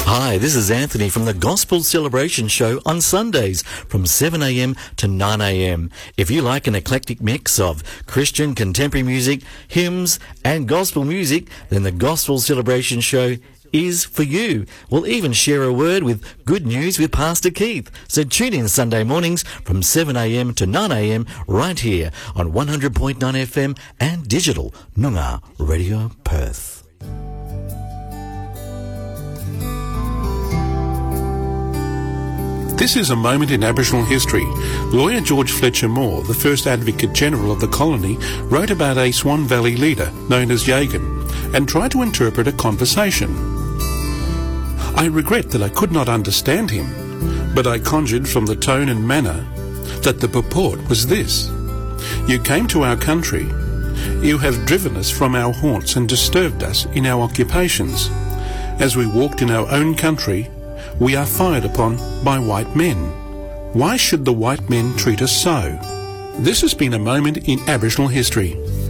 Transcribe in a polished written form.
Hi, this is Anthony from the Gospel Celebration Show on Sundays from 7 a.m. to 9 a.m. If you like an eclectic mix of Christian contemporary music, hymns and gospel music, then the Gospel Celebration Show is for you. We'll even share a word with good news with Pastor Keith. So tune in Sunday mornings from 7 a.m. to 9 a.m. right here on 100.9 FM and digital Noongar Radio Perth. This is a moment in Aboriginal history. Lawyer George Fletcher Moore, the first Advocate General of the colony, wrote about a Swan Valley leader known as Yagan and tried to interpret a conversation. I regret that I could not understand him, but I conjured from the tone and manner that the purport was this: "You came to our country. You have driven us from our haunts and disturbed us in our occupations. As we walked in our own country, we are fired upon by white men. Why should the white men treat us so?" This has been a moment in Aboriginal history.